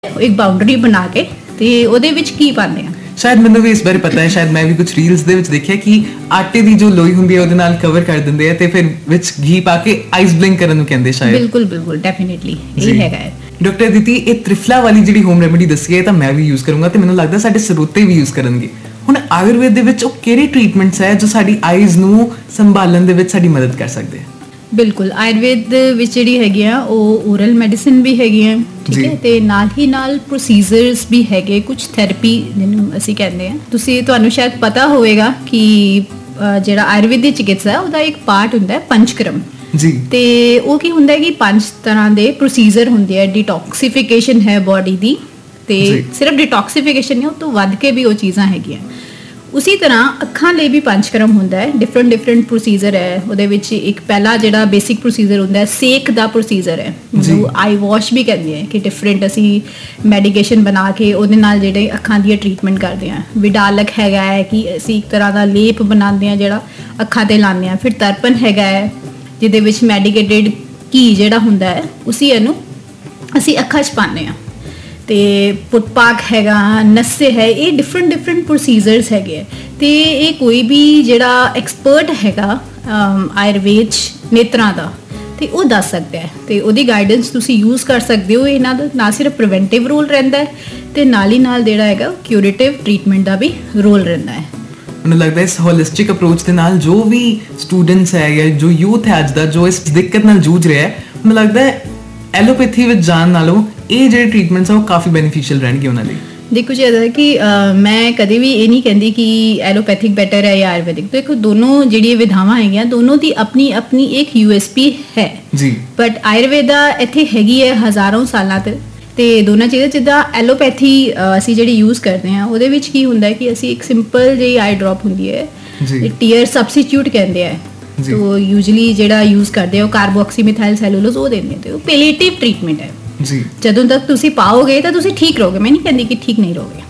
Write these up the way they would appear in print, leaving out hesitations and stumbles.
ਇੱਕ ਬਾਉਂਡਰੀ ਬਣਾ ਕੇ ਤੇ ਉਹਦੇ ਵਿੱਚ ਕੀ ਪਾਉਂਦੇ ਆ। ਸ਼ਾਇਦ ਮੈਨੂੰ ਵੀ ਇਸ ਬਾਰੇ ਪਤਾ ਹੈ, ਸ਼ਾਇਦ ਮੈਂ ਵੀ ਕੁਝ ਰੀਲਸ ਦੇ ਵਿੱਚ ਦੇਖਿਆ ਕਿ ਆਟੇ ਦੀ ਜੋ ਲੋਈ ਹੁੰਦੀ ਹੈ ਉਹਦੇ ਨਾਲ ਕਵਰ ਕਰ ਦਿੰਦੇ ਆ ਤੇ ਫਿਰ ਵਿੱਚ ਘੀ ਪਾ ਕੇ ਆਈਸ ਬਲਿੰਕ ਕਰਨ ਨੂੰ ਕਹਿੰਦੇ ਸ਼ਾਇਦ। ਬਿਲਕੁਲ ਬਿਲਕੁਲ ਡੈਫੀਨਿਟਲੀ ਇਹ ਹੈਗਾ ਹੈ। ਡਾਕਟਰ ਅਦਿਤੀ, ਇਹ ਤ੍ਰਿਫਲਾ ਵਾਲੀ ਜਿਹੜੀ ਹੋਮ ਰੈਮੇਡੀ ਦੱਸੀ ਹੈ ਤਾਂ ਮੈਂ ਵੀ ਯੂਜ਼ ਕਰੂੰਗਾ ਤੇ ਮੈਨੂੰ ਲੱਗਦਾ ਸਾਡੇ ਸਰੋਤੇ ਵੀ ਯੂਜ਼ ਕਰਨਗੇ। ਹੁਣ ਆਯੁਰਵੇਦ ਦੇ ਵਿੱਚ ਉਹ ਕਿਹੜੇ ਟ੍ਰੀਟਮੈਂਟਸ ਹੈ ਜੋ ਸਾਡੀ ਆਈਜ਼ ਨੂੰ ਸੰਭਾਲਣ ਦੇ ਵਿੱਚ ਸਾਡੀ ਮਦਦ ਕਰ ਸਕਦੇ ਆ? ਬਿਲਕੁਲ, ਆਯੁਰਵੇਦ ਵਿੱਚ ਜਿਹੜੀ ਹੈਗੀ ਆ ਉਹ ਓਰਲ ਮੈਡੀਸਿਨ ਵੀ ਹੈਗੀ ਆ, ਠੀਕ ਹੈ, ਤੇ ਨਾਲ ਹੀ ਨਾਲ ਪ੍ਰੋਸੀਜਰਸ ਵੀ ਹੈਗੇ, ਕੁਝ ਥੈਰੇਪੀ ਜਿਹਨੂੰ ਅਸੀਂ ਕਹਿੰਦੇ ਆ। ਤੁਹਾਨੂੰ ਸ਼ਾਇਦ ਪਤਾ ਹੋਵੇਗਾ ਕਿ ਜਿਹੜਾ ਆਯੁਰਵੇਦ ਦੀ ਚਿਕਿਤਸਾ ਉਹਦਾ ਇੱਕ ਪਾਰਟ ਹੁੰਦਾ ਹੈ ਪੰਚਕਰਮ ਜੀ, ਤੇ ਉਹ ਕੀ ਹੁੰਦਾ ਹੈ ਕਿ 5 ਤਰ੍ਹਾਂ ਦੇ ਪ੍ਰੋਸੀਜਰ ਹੁੰਦੇ ਆ। ਡਿਟੌਕਸੀਫਿਕੇਸ਼ਨ ਹੈ ਬੋਡੀ ਦੀ, ਤੇ ਸਿਰਫ ਡਿਟੌਕਸੀਫਿਕੇਸ਼ਨ ਨਹੀਂ, ਉਹ ਤੋਂ ਵੱਧ ਕੇ ਵੀ ਉਹ ਚੀਜ਼ਾਂ ਹੈਗੀਆਂ। ਉਸੇ ਤਰ੍ਹਾਂ ਅੱਖਾਂ ਲਈ ਵੀ ਪੰਚਕਰਮ ਹੁੰਦਾ ਹੈ, ਡਿਫਰੈਂਟ ਪ੍ਰੋਸੀਜਰ ਹੈ। ਉਹਦੇ ਵਿੱਚ ਇੱਕ ਪਹਿਲਾ ਜਿਹੜਾ ਬੇਸਿਕ ਪ੍ਰੋਸੀਜਰ ਹੁੰਦਾ ਹੈ ਸੇਕ ਦਾ ਪ੍ਰੋਸੀਜਰ ਹੈ, ਜਿਹਨੂੰ ਆਈ ਵਾਸ਼ ਵੀ ਕਹਿੰਦੇ ਆ, ਕਿ ਡਿਫਰੈਂਟ ਅਸੀਂ ਮੈਡੀਕੇਸ਼ਨ ਬਣਾ ਕੇ ਉਹਦੇ ਨਾਲ ਜਿਹੜੇ ਅੱਖਾਂ ਦੀ ਟ੍ਰੀਟਮੈਂਟ ਕਰਦੇ ਹਾਂ। ਵਿਡਾਲਕ ਹੈਗਾ ਹੈ ਕਿ ਅਸੀਂ ਇੱਕ ਤਰ੍ਹਾਂ ਦਾ ਲੇਪ ਬਣਾਉਂਦੇ ਹਾਂ ਜਿਹੜਾ ਅੱਖਾਂ ਤੇ ਲਾਉਂਦੇ ਹਾਂ। ਫਿਰ ਤਰਪਨ ਹੈਗਾ ਹੈ ਜਿਹਦੇ ਵਿੱਚ ਮੈਡੀਕੇਟਿਡ ਘੀ ਜਿਹੜਾ ਹੁੰਦਾ ਹੈ ਇਹਨੂੰ ਅਸੀਂ ਅੱਖਾਂ 'ਚ ਪਾਉਂਦੇ ਹਾਂ। ਤੇ ਪੁੱਤਪਾਕ ਹੈਗਾ, ਨੱਸੇ ਹੈ, ਇਹ ਡਿਫਰੈਂਟ ਪ੍ਰੋਸੀਜਰਸ ਹੈਗੇ ਆ। ਤੇ ਇਹ ਕੋਈ ਵੀ ਜਿਹੜਾ ਐਕਸਪਰਟ ਹੈਗਾ ਆਯੁਰਵੇਦ 'ਚ ਨੇਤਰਾਂ ਦਾ ਤੇ ਉਹ ਦੱਸ ਸਕਦਾ ਹੈ, ਤੇ ਉਹਦੀ ਗਾਈਡੈਂਸ ਤੁਸੀਂ ਯੂਜ਼ ਕਰ ਸਕਦੇ ਹੋ। ਇਹਨਾਂ ਦਾ ਨਾ ਸਿਰਫ ਪ੍ਰੀਵੈਂਟਿਵ ਰੋਲ ਰਹਿੰਦਾ ਹੈ ਤੇ ਨਾਲ ਹੀ ਨਾਲ ਜਿਹੜਾ ਹੈਗਾ ਕਿਊਰੇਟਿਵ ਟ੍ਰੀਟਮੈਂਟ ਦਾ ਵੀ ਰੋਲ ਰਹਿੰਦਾ ਹੈ। ਮੈਨੂੰ ਲੱਗਦਾ ਇਸ ਹੋਲਿਸਟਿਕ ਅਪਰੋਚ ਦੇ ਨਾਲ ਜੋ ਵੀ ਸਟੂਡੈਂਟਸ ਹੈ ਜਾਂ ਜੋ ਯੂਥ ਹੈ ਅੱਜ ਦਾ, ਜੋ ਇਸ ਦਿੱਕਤ ਨਾਲ ਜੂਝ ਰਿਹਾ ਹੈ, ਮੈਨੂੰ ਲੱਗਦਾ ਹੈ ਐਲੋਪੈਥੀ ਵਿੱਚ ਜਾਣ ਨਾਲੋਂ ਇਹ ਜਿਹੜੇ ਟ੍ਰੀਟਮੈਂਟਸ ਆ ਉਹ ਕਾਫੀ ਬੈਨੀਫੀਸ਼ੀਅਲ ਰਹਿਣਗੇ ਉਹਨਾਂ ਲਈ। ਦੇਖੋ ਜੀ, ਇਹਦਾ ਕਿ ਮੈਂ ਕਦੇ ਵੀ ਇਹ ਨਹੀਂ ਕਹਿੰਦੀ ਕਿ ਐਲੋਪੈਥਿਕ ਬੈਟਰ ਹੈ ਜਾਂ ਆਯੁਰਵੈਦਿਕ। ਦੇਖੋ ਦੋਨੋਂ ਜਿਹੜੀਆਂ ਵਿਧਾਵਾਂ ਹੈਗੀਆਂ ਦੋਨੋਂ ਦੀ ਆਪਣੀ ਇੱਕ USP ਹੈ ਜੀ, ਬਟ ਆਯੁਰਵੇਦਾ ਇੱਥੇ ਹੈਗੀ ਹੈ ਹਜ਼ਾਰਾਂ ਸਾਲਾਂ ਤੇ ਦੋਨਾਂ ਚੀਜ਼ਾਂ। ਜਿੱਦਾਂ ਐਲੋਪੈਥੀ ਅਸੀਂ ਜਿਹੜੀ ਯੂਜ਼ ਕਰਦੇ ਹਾਂ ਉਹਦੇ ਵਿੱਚ ਕੀ ਹੁੰਦਾ ਹੈ ਕਿ ਅਸੀਂ ਇੱਕ ਸਿੰਪਲ ਜਿਹੀ ਆਈ ਡ੍ਰੌਪ ਹੁੰਦੀ ਹੈ, ਟੀਅਰ ਸਬਸਟੀਟਿਊਟ ਕਹਿੰਦੇ ਆ, ਤੋ ਯੂਜੂਲੀ ਜਿਹੜਾ ਯੂਜ਼ ਕਰਦੇ ਆ ਉਹ ਕਾਰਬੋਕਸੀ ਮਿਥਾਈਲ ਸੈਲੂਲੋਜ਼ ਉਹ ਦਿੰਦੇ ਆ, ਤੇ ਉਹ ਪੈਲੀਏਟਿਵ ਟ੍ਰੀਟਮੈਂਟ ਹੈ ਜੀ। ਜਦੋਂ ਤੱਕ ਤੁਸੀਂ ਪਾਓਗੇ ਤਾਂ ਤੁਸੀਂ ਠੀਕ ਰਹੋਗੇ। ਮੈਂ ਨਹੀਂ ਕਹਿੰਦੀ ਕਿ ਠੀਕ ਨਹੀਂ ਰਹੋਗੇ,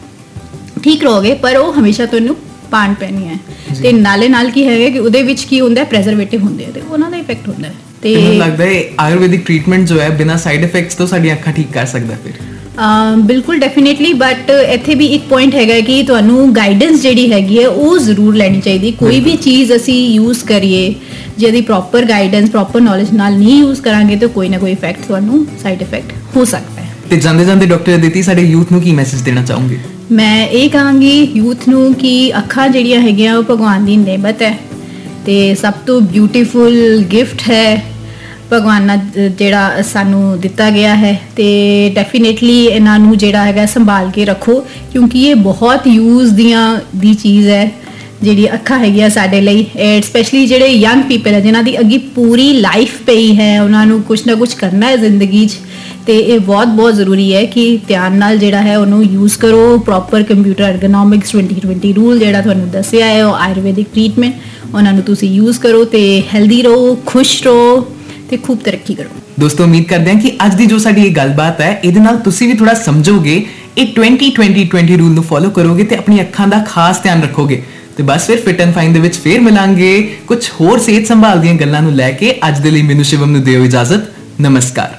ਠੀਕ ਰਹੋਗੇ, ਪਰ ਉਹ ਹਮੇਸ਼ਾ ਤੁਹਾਨੂੰ ਪਾਣ ਪੈਣੀ ਹੈ। ਤੇ ਨਾਲੇ ਨਾਲ ਕੀ ਹੈਗਾ ਕਿ ਉਹਦੇ ਵਿੱਚ ਕੀ ਹੁੰਦਾ, ਪ੍ਰੈਜ਼ਰਵੇਟਿਵ ਹੁੰਦੇ ਆ ਤੇ ਉਹਨਾਂ ਦਾ ਇਫੈਕਟ ਹੁੰਦਾ ਹੈ। ਤੇ ਮੈਨੂੰ ਲੱਗਦਾ ਹੈ ਆਯੁਰਵੈਦਿਕ ਟ੍ਰੀਟਮੈਂਟ ਜੋ ਹੈ ਬਿਨਾਂ ਸਾਈਡ ਇਫੈਕਟਸ ਤੋਂ ਸਾਡੀਆਂ ਅੱਖਾਂ ਠੀਕ ਕਰ ਸਕਦਾ ਫਿਰ। ਬਿਲਕੁਲ ਡੈਫੀਨੇਟਲੀ, ਬਟ ਇੱਥੇ ਵੀ ਇੱਕ ਪੁਆਇੰਟ ਹੈਗਾ ਕਿ ਤੁਹਾਨੂੰ ਗਾਈਡੈਂਸ ਜਿਹੜੀ ਹੈਗੀ ਹੈ ਉਹ ਜ਼ਰੂਰ ਲੈਣੀ ਚਾਹੀਦੀ। ਕੋਈ ਵੀ ਚੀਜ਼ ਅਸੀਂ ਯੂਜ਼ ਕਰੀਏ ਜਿਹਦੀ ਪ੍ਰੋਪਰ ਗਾਈਡੈਂਸ ਪ੍ਰੋਪਰ ਨੌਲੇਜ ਨਾਲ ਨਹੀਂ ਯੂਜ਼ ਕਰਾਂਗੇ ਤਾਂ ਕੋਈ ਨਾ ਕੋਈ ਇਫੈਕਟ ਤੁਹਾਨੂੰ ਸਾਈਡ ਇਫੈਕਟ ਹੋ ਸਕਦਾ ਹੈ। ਤੇ ਜਾਂਦੇ ਡਾਕਟਰ ਅਦਿਤੀ, ਸਾਡੇ ਯੂਥ ਨੂੰ ਕੀ ਮੈਸੇਜ ਦੇਣਾ ਚਾਹੋਗੇ? ਮੈਂ ਇਹ ਕਹਾਂਗੀ ਯੂਥ ਨੂੰ ਕਿ ਅੱਖਾਂ ਜਿਹੜੀਆਂ ਹੈਗੀਆਂ ਉਹ ਭਗਵਾਨ ਦੀ ਨਿਆਮਤ ਹੈ ਤੇ ਸਭ ਤੋਂ ਬਿਊਟੀਫੁਲ ਗਿਫਟ ਹੈ ਭਗਵਾਨ ਨੇ ਜਿਹੜਾ ਸਾਨੂੰ ਦਿੱਤਾ ਗਿਆ ਹੈ। ਤੇ ਡੈਫੀਨੇਟਲੀ ਇਹਨਾਂ ਨੂੰ ਜਿਹੜਾ ਹੈਗਾ ਸੰਭਾਲ ਕੇ ਰੱਖੋ, ਕਿਉਂਕਿ ਇਹ ਬਹੁਤ ਯੂਜ਼ ਦੀ ਚੀਜ਼ ਹੈ ਜਿਹੜੀ ਅੱਖਾਂ ਹੈਗੀਆਂ ਸਾਡੇ ਲਈ। ਸਪੈਸ਼ਲੀ ਜਿਹੜੇ ਯੰਗ ਪੀਪਲ ਹੈ ਜਿਨ੍ਹਾਂ ਦੀ ਅੱਗੇ ਪੂਰੀ ਲਾਈਫ ਪਈ ਹੈ, ਉਹਨਾਂ ਨੂੰ ਕੁਛ ਨਾ ਕੁਛ ਕਰਨਾ ਹੈ ਜ਼ਿੰਦਗੀ 'ਚ, ਤੇ ਇਹ ਬਹੁਤ ਜ਼ਰੂਰੀ ਹੈ ਕਿ ਧਿਆਨ ਨਾਲ ਜਿਹੜਾ ਹੈ ਉਹਨੂੰ ਯੂਜ਼ ਕਰੋ। ਪ੍ਰੋਪਰ ਕੰਪਿਊਟਰ ਐਰਗੋਨੋਮਿਕਸ 2020 ਰੂਲ ਜਿਹੜਾ ਤੁਹਾਨੂੰ ਦੱਸਿਆ ਹੈ ਉਹ ਆਯੁਰਵੈਦਿਕ ਟ੍ਰੀਟਮੈਂਟ, ਉਹਨਾਂ ਨੂੰ ਤੁਸੀਂ ਯੂਜ਼ ਕਰੋ ਤੇ ਹੈਲਦੀ ਰਹੋ, ਖੁਸ਼ ਰਹੋ ਤੇ ਖੂਬ ਤਰੱਕੀ ਕਰੋ। ਦੋਸਤੋ, ਉਮੀਦ ਕਰਦੇ ਹਾਂ ਕਿ ਅੱਜ ਦੀ ਜੋ ਸਾਡੀ ਇਹ ਗੱਲਬਾਤ ਹੈ ਇਹਦੇ ਨਾਲ ਤੁਸੀਂ ਵੀ ਥੋੜਾ ਸਮਝੋਗੇ, ਇਹ 2020 ਰੂਲ ਨੂੰ ਫੋਲੋ ਕਰੋਗੇ ਤੇ ਆਪਣੀ ਅੱਖਾਂ ਦਾ ਖਾਸ ਧਿਆਨ ਰੱਖੋਗੇ। ਤੇ ਬਸ ਫਿਰ ਫਿਟ ਐਂਡ ਫਾਈਨ ਦੇ ਵਿੱਚ ਫੇਰ ਮਿਲਾਂਗੇ ਕੁਝ ਹੋਰ ਸਿਹਤ ਸੰਭਾਲ ਦੀਆਂ ਗੱਲਾਂ ਨੂੰ ਲੈ ਕੇ। ਅੱਜ ਦੇ ਲਈ ਮੈਨੂੰ ਸ਼ਿਵਮ ਨੂੰ ਦਿਓ ਇਜਾਜ਼ਤ। ਨਮਸਕਾਰ।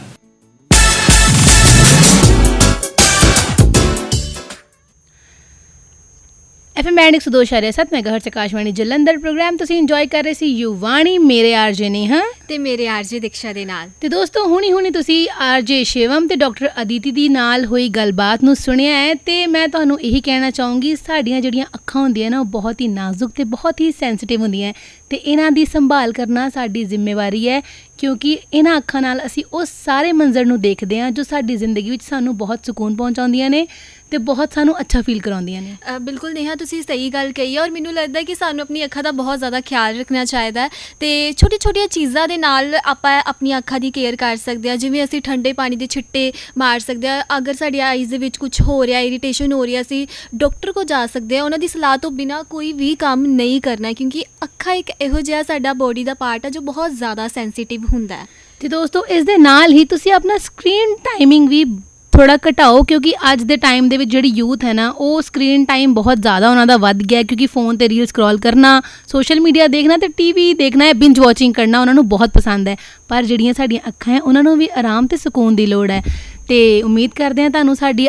FM 102.7 ਮੈਗਾਹਰਟਜ਼ ਆਕਾਸ਼ਵਾਣੀ ਜਲੰਧਰ। ਪ੍ਰੋਗਰਾਮ ਤੁਸੀਂ ਇੰਜੋਏ ਕਰ ਰਹੇ ਸੀ ਯੁਵਾਣੀ, ਮੇਰੇ ਆਰਜੇ ਨੇਹਾ ਤੇ ਮੇਰੇ ਆਰਜੇ ਦੀਕਸ਼ਾ ਦੇ ਨਾਲ। ਤੇ ਦੋਸਤੋ, ਹੁਣੀ ਤੁਸੀਂ ਆਰਜੇ ਸ਼ਿਵਮ ਤੇ ਡਾਕਟਰ ਅਦਿਤੀ ਦੀ ਨਾਲ ਹੋਈ ਗੱਲਬਾਤ ਨੂੰ ਸੁਣਿਆ ਹੈ। ਤੇ ਮੈਂ ਤੁਹਾਨੂੰ ਇਹੀ ਕਹਿਣਾ ਚਾਹੂੰਗੀ, ਸਾਡੀਆਂ ਜਿਹੜੀਆਂ ਅੱਖਾਂ ਹੁੰਦੀਆਂ ਨਾ ਉਹ ਬਹੁਤ ਹੀ ਨਾਜ਼ੁਕ ਤੇ ਬਹੁਤ ਹੀ ਸੈਂਸਿਟਿਵ ਹੁੰਦੀਆਂ ਤੇ ਇਹਨਾਂ ਦੀ ਸੰਭਾਲ ਕਰਨਾ ਸਾਡੀ ਜ਼ਿੰਮੇਵਾਰੀ ਹੈ, ਕਿਉਂਕਿ ਇਹਨਾਂ ਅੱਖਾਂ ਨਾਲ ਅਸੀਂ ਉਸ ਸਾਰੇ ਮੰਜ਼ਰ ਨੂੰ ਦੇਖਦੇ ਹਾਂ ਜੋ ਸਾਡੀ ਜ਼ਿੰਦਗੀ ਵਿੱਚ ਸਾਨੂੰ ਬਹੁਤ ਸਕੂਨ ਪਹੁੰਚਾਉਂਦੀਆਂ ਨੇ ਤੇ ਬਹੁਤ ਸਾਨੂੰ ਅੱਛਾ ਫੀਲ ਕਰਾਉਂਦੀਆਂ ਨੇ। ਬਿਲਕੁਲ ਨੇਹਾ, ਤੁਸੀਂ ਸਹੀ ਗੱਲ ਕਹੀ ਹੈ ਔਰ ਮੈਨੂੰ ਲੱਗਦਾ ਕਿ ਸਾਨੂੰ ਆਪਣੀ ਅੱਖਾਂ ਦਾ ਬਹੁਤ ਜ਼ਿਆਦਾ ਖਿਆਲ ਰੱਖਣਾ ਚਾਹੀਦਾ ਹੈ ਤੇ ਛੋਟੀਆਂ ਚੀਜ਼ਾਂ ਦੇ ਨਾਲ ਆਪਾਂ ਆਪਣੀਆਂ ਅੱਖਾਂ ਦੀ ਕੇਅਰ ਕਰ ਸਕਦੇ ਹਾਂ। ਜਿਵੇਂ ਅਸੀਂ ਠੰਡੇ ਪਾਣੀ ਦੇ ਛਿੱਟੇ ਮਾਰ ਸਕਦੇ ਹਾਂ। ਅਗਰ ਸਾਡੀ ਆਈਜ਼ ਦੇ ਵਿੱਚ ਕੁਝ ਹੋ ਰਿਹਾ, ਇਰੀਟੇਸ਼ਨ ਹੋ ਰਹੀ, ਅਸੀਂ ਡਾਕਟਰ ਕੋਲ ਜਾ ਸਕਦੇ ਹਾਂ। ਉਹਨਾਂ ਦੀ ਸਲਾਹ ਤੋਂ ਬਿਨਾਂ ਕੋਈ ਵੀ ਕੰਮ ਨਹੀਂ ਕਰਨਾ, ਕਿਉਂਕਿ ਅੱਖਾਂ ਇੱਕ ਇਹੋ ਜਿਹਾ ਸਾਡਾ ਬੋਡੀ ਦਾ ਪਾਰਟ ਹੈ ਜੋ ਬਹੁਤ ਜ਼ਿਆਦਾ ਸੈਂਸਿਟਿਵ ਹੁੰਦਾ ਹੈ। ਤੇ ਦੋਸਤੋ, ਇਸ ਦੇ ਨਾਲ ਹੀ ਤੁਸੀਂ ਆਪਣਾ ਸਕਰੀਨ ਟਾਈਮਿੰਗ ਵੀ ਥੋੜ੍ਹਾ ਘਟਾਓ, ਕਿਉਂਕਿ ਅੱਜ ਦੇ ਟਾਈਮ ਦੇ ਵਿੱਚ ਜਿਹੜੀ ਯੂਥ ਹੈ ਨਾ ਉਹ ਸਕਰੀਨ ਟਾਈਮ ਬਹੁਤ ਜ਼ਿਆਦਾ ਉਹਨਾਂ ਦਾ ਵੱਧ ਗਿਆ, ਕਿਉਂਕਿ ਫੋਨ 'ਤੇ ਰੀਲ ਸਕਰੋਲ ਕਰਨਾ, ਸੋਸ਼ਲ ਮੀਡੀਆ ਦੇਖਣਾ ਤੇ TV ਦੇਖਣਾ ਹੈ, ਬਿੰਜ ਵਾਚਿੰਗ ਕਰਨਾ ਉਹਨਾਂ ਨੂੰ ਬਹੁਤ ਪਸੰਦ ਹੈ। ਪਰ ਜਿਹੜੀਆਂ ਸਾਡੀਆਂ ਅੱਖਾਂ ਹੈ ਉਹਨਾਂ ਨੂੰ ਵੀ ਆਰਾਮ ਅਤੇ ਸਕੂਨ ਦੀ ਲੋੜ ਹੈ। ਤੇ ਉਮੀਦ ਕਰਦੇ ਹਾਂ ਤੁਹਾਨੂੰ ਸਾਡੀ